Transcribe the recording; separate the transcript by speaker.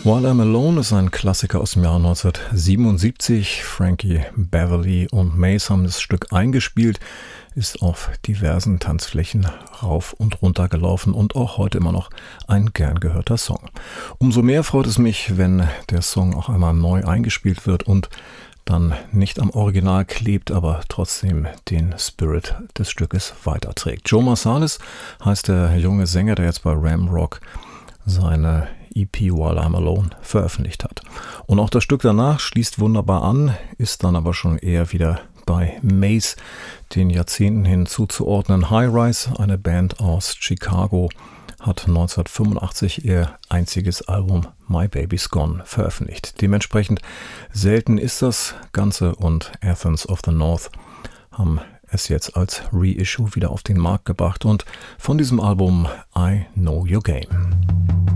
Speaker 1: While I'm Alone ist ein Klassiker aus dem Jahr 1977. Frankie Beverly und Mace haben das Stück eingespielt, ist auf diversen Tanzflächen rauf und runter gelaufen und auch heute immer noch ein gern gehörter Song. Umso mehr freut es mich, wenn der Song auch einmal neu eingespielt wird und dann nicht am Original klebt, aber trotzdem den Spirit des Stückes weiterträgt. Joe Marsalis heißt der junge Sänger, der jetzt bei Ram Rock seine EP While I'm Alone veröffentlicht hat. Und auch das Stück danach schließt wunderbar an, ist dann aber schon eher wieder bei Mace den Jahrzehnten hin zuzuordnen. High Rise, eine Band aus Chicago, hat 1985 ihr einziges Album My Baby's Gone veröffentlicht. Dementsprechend selten ist das Ganze und Athens of the North haben es jetzt als Reissue wieder auf den Markt gebracht und von diesem Album I Know Your Game.